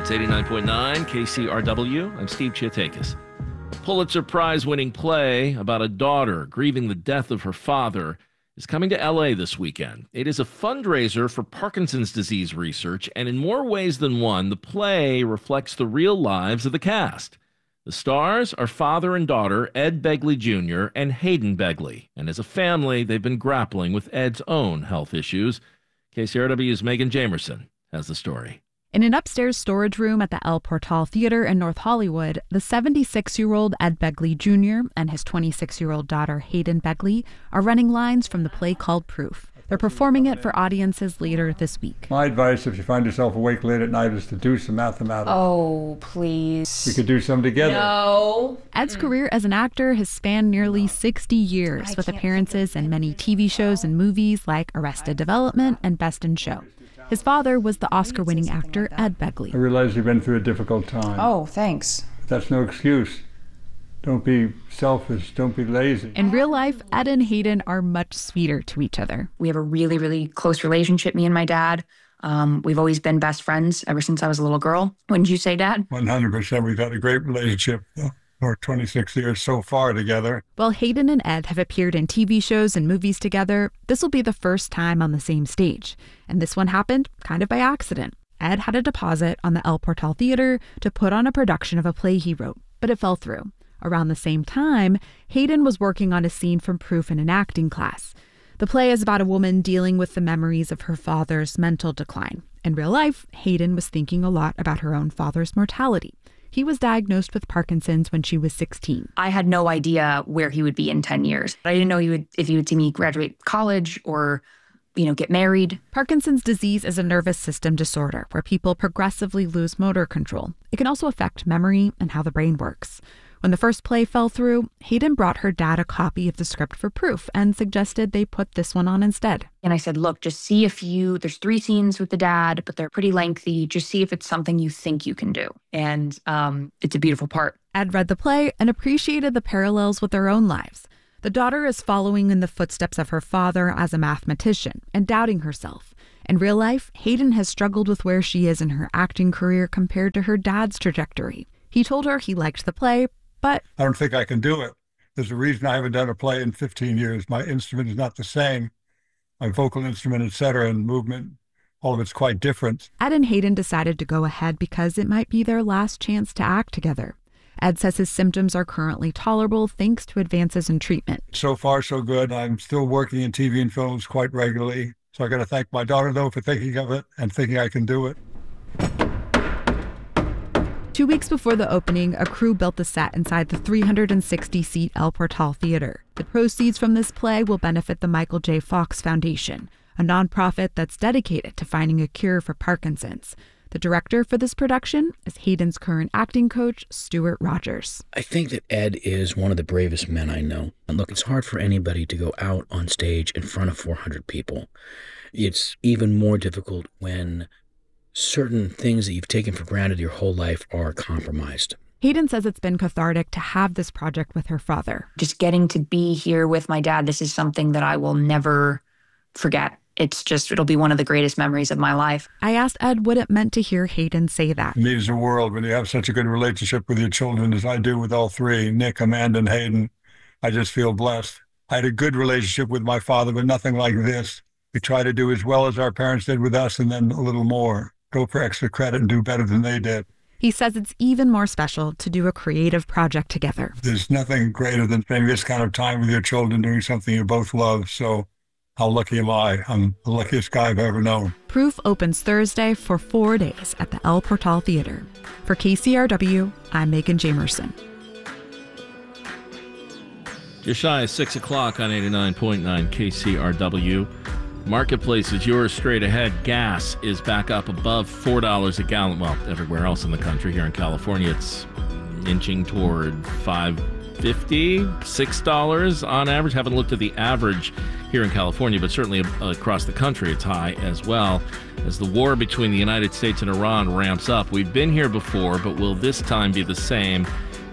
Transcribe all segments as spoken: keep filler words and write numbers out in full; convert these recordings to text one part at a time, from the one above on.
It's eighty-nine point nine K C R W. I'm Steve Chiatakis. Pulitzer Prize-winning play about a daughter grieving the death of her father is coming to L A this weekend. It is a fundraiser for Parkinson's disease research, and in more ways than one, the play reflects the real lives of the cast. The stars are father and daughter Ed Begley Junior and Hayden Begley, and as a family, they've been grappling with Ed's own health issues. K C R W's Megan Jamerson has the story. In an upstairs storage room at the El Portal Theater in North Hollywood, the seventy-six-year-old Ed Begley Junior and his twenty-six-year-old daughter Hayden Begley are running lines from the play called Proof. They're performing it for audiences later this week. My advice, if you find yourself awake late at night, is to do some mathematics. Oh, please. We could do some together. No. Ed's career as an actor has spanned nearly sixty years, with appearances in many T V shows and movies like Arrested Development and Best in Show. His father was the Oscar-winning actor Ed Begley. I realize you've been through a difficult time. Oh, thanks. But that's no excuse. Don't be selfish. Don't be lazy. In real life, Ed and Hayden are much sweeter to each other. We have a really, really close relationship, me and my dad. Um, we've always been best friends ever since I was a little girl. Wouldn't you say, Dad? one hundred percent. We've had a great relationship for twenty-six years so far together. While Hayden and Ed have appeared in T V shows and movies together, this will be the first time on the same stage. And this one happened kind of by accident. Ed had a deposit on the El Portal Theater to put on a production of a play he wrote, but it fell through. Around the same time, Hayden was working on a scene from Proof in an acting class. The play is about a woman dealing with the memories of her father's mental decline. In real life, Hayden was thinking a lot about her own father's mortality. He was diagnosed with Parkinson's when she was sixteen. I had no idea where he would be in ten years. I didn't know he would if he would see me graduate college or, you know, get married. Parkinson's disease is a nervous system disorder where people progressively lose motor control. It can also affect memory and how the brain works. When the first play fell through, Hayden brought her dad a copy of the script for Proof and suggested they put this one on instead. And I said, look, just see if you, there's three scenes with the dad, but they're pretty lengthy. Just see if it's something you think you can do. And um, it's a beautiful part. Ed read the play and appreciated the parallels with their own lives. The daughter is following in the footsteps of her father as a mathematician and doubting herself. In real life, Hayden has struggled with where she is in her acting career compared to her dad's trajectory. He told her he liked the play, but I don't think I can do it. There's a reason I haven't done a play in fifteen years. My instrument is not the same. My vocal instrument, et cetera, and movement, all of it's quite different. Ed and Hayden decided to go ahead because it might be their last chance to act together. Ed says his symptoms are currently tolerable thanks to advances in treatment. So far, so good. I'm still working in T V and films quite regularly. So I got to thank my daughter, though, for thinking of it and thinking I can do it. Two weeks before the opening, a crew built the set inside the three hundred sixty seat El Portal Theater. The proceeds from this play will benefit the Michael J. Fox Foundation, a nonprofit that's dedicated to finding a cure for Parkinson's. The director for this production is Hayden's current acting coach, Stuart Rogers. I think that Ed is one of the bravest men I know. And look, it's hard for anybody to go out on stage in front of four hundred people. It's even more difficult when certain things that you've taken for granted your whole life are compromised. Hayden says it's been cathartic to have this project with her father. Just getting to be here with my dad, this is something that I will never forget. It's just, it'll be one of the greatest memories of my life. I asked Ed what it meant to hear Hayden say that. It means the world when you have such a good relationship with your children as I do with all three, Nick, Amanda, and Hayden. I just feel blessed. I had a good relationship with my father, but nothing like this. We try to do as well as our parents did with us and then a little more. Go for extra credit and do better than they did. He says it's even more special to do a creative project together. There's nothing greater than spending this kind of time with your children doing something you both love. So how lucky am I? I'm the luckiest guy I've ever known. Proof opens Thursday for four days at the El Portal Theater. For K C R W, I'm Megan Jamerson. Just shy of six o'clock on eighty-nine point nine K C R W. Marketplace is yours straight ahead. Gas is back up above four dollars a gallon. Well, everywhere else in the country. Here in California, it's inching toward five fifty, six dollars on average. Haven't looked at the average here in California, but certainly across the country, it's high as well. As the war between the United States and Iran ramps up, we've been here before, but will this time be the same?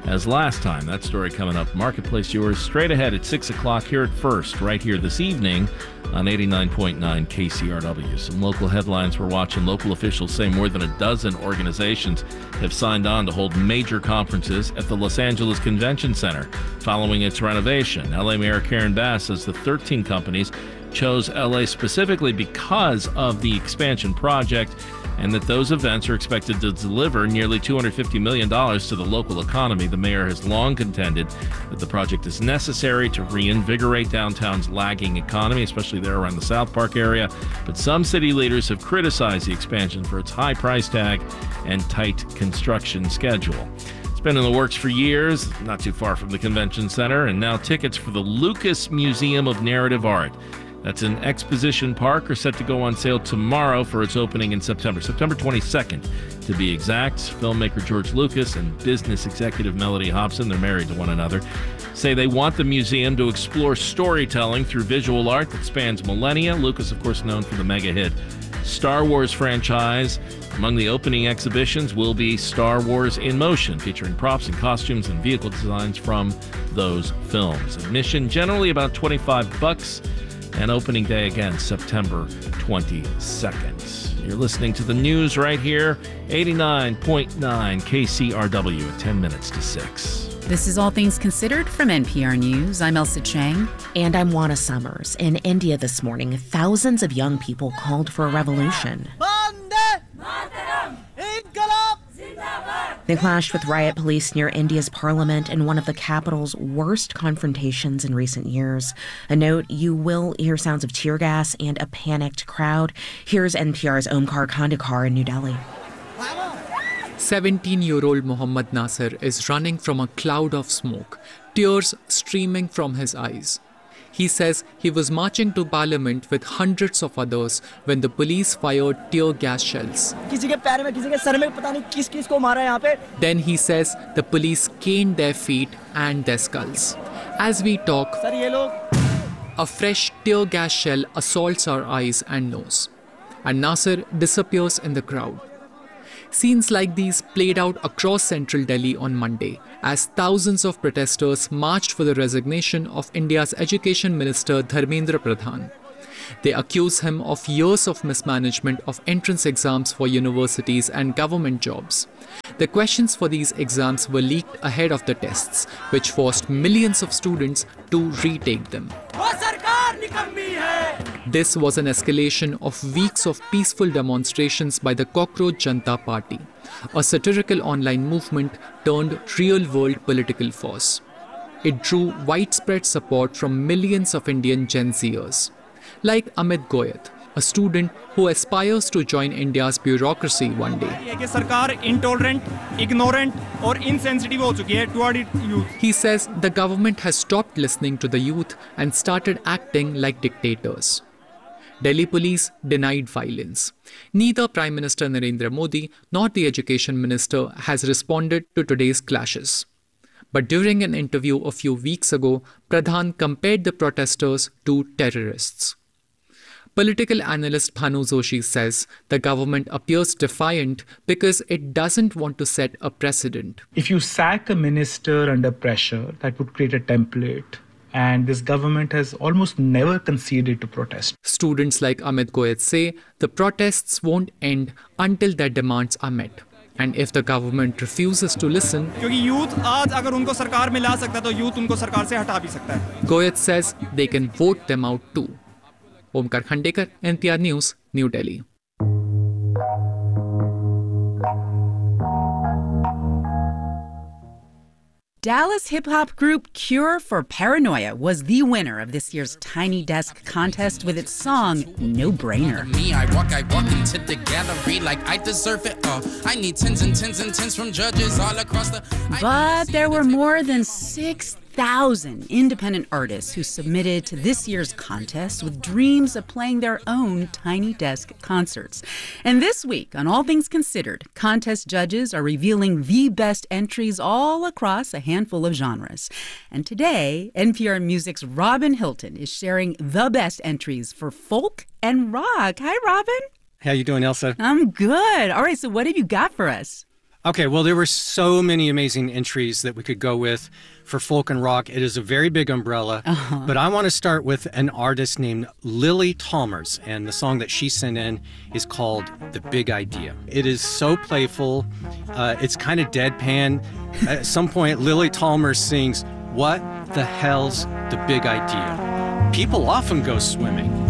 as last time. That story coming up. Marketplace yours straight ahead at six o'clock here at First, right here this evening on eighty-nine point nine K C R W. Some local headlines we're watching. Local officials say more than a dozen organizations have signed on to hold major conferences at the Los Angeles Convention Center following its renovation. L A Mayor Karen Bass says the thirteen companies chose L A specifically because of the expansion project, and that those events are expected to deliver nearly two hundred fifty million dollars to the local economy. The mayor has long contended that the project is necessary to reinvigorate downtown's lagging economy, especially there around the South Park area. But some city leaders have criticized the expansion for its high price tag and tight construction schedule. It's been in the works for years, not too far from the convention center, and now tickets for the Lucas Museum of Narrative Art. That's an exposition park, are set to go on sale tomorrow for its opening in September, September twenty-second to be exact. Filmmaker George Lucas and business executive Melody Hobson, they're married to one another, say they want the museum to explore storytelling through visual art that spans millennia. Lucas, of course, known for the mega hit Star Wars franchise. Among the opening exhibitions will be Star Wars in Motion, featuring props and costumes and vehicle designs from those films. Admission generally about twenty-five bucks. And opening day again, September twenty-second. You're listening to the news right here, eighty-nine point nine K C R W at ten minutes to six. This is All Things Considered from N P R News. I'm Elsa Chang. And I'm Juana Summers. In India this morning, thousands of young people called for a revolution. They clashed with riot police near India's parliament in one of the capital's worst confrontations in recent years. A note, you will hear sounds of tear gas and a panicked crowd. Here's N P R's Omkar Khandekar in New Delhi. seventeen-year-old Mohammad Nasir is running from a cloud of smoke, tears streaming from his eyes. He says he was marching to Parliament with hundreds of others when the police fired tear gas shells. Then he says the police caned their feet and their skulls. As we talk, a fresh tear gas shell assaults our eyes and nose, and Nasir disappears in the crowd. Scenes like these played out across central Delhi on Monday as thousands of protesters marched for the resignation of India's Education Minister Dharmendra Pradhan. They accuse him of years of mismanagement of entrance exams for universities and government jobs. The questions for these exams were leaked ahead of the tests, which forced millions of students to retake them. This was an escalation of weeks of peaceful demonstrations by the Cockroach Janata Party, a satirical online movement turned real-world political force. It drew widespread support from millions of Indian Gen Zers, like Amit Goyat, a student who aspires to join India's bureaucracy one day. Intolerant, ignorant, or insensitive ho chuki hai toward youth. He says the government has stopped listening to the youth and started acting like dictators. Delhi police denied violence. Neither Prime Minister Narendra Modi nor the Education Minister has responded to today's clashes. But during an interview a few weeks ago, Pradhan compared the protesters to terrorists. Political analyst Bhanu Joshi says the government appears defiant because it doesn't want to set a precedent. If you sack a minister under pressure, that would create a template. And this government has almost never conceded to protest. Students like Amit Goyat say the protests won't end until their demands are met. And if the government refuses to listen, Goyat says they can vote them out too. Omkar Khandekar, N P R News, New Delhi. Dallas hip-hop group Cure for Paranoia was the winner of this year's Tiny Desk contest with its song, No Brainer. Me, I walk, I walk into the gallery like I deserve it all. I need tens and tens and tens from judges all across the... But there were more than six thousand independent artists who submitted to this year's contest with dreams of playing their own Tiny Desk concerts. And this week, on All Things Considered, contest judges are revealing the best entries all across a handful of genres. And today, N P R Music's Robin Hilton is sharing the best entries for folk and rock. Hi, Robin. How you doing, Elsa? I'm good. All right, so what have you got for us? Okay, well, there were so many amazing entries that we could go with for folk and rock. It is a very big umbrella, uh-huh. but I want to start with an artist named Lily Talmers, and the song that she sent in is called The Big Idea. It is so playful. Uh, it's kind of deadpan. At some point, Lily Talmers sings, "What the hell's the big idea? People often go swimming.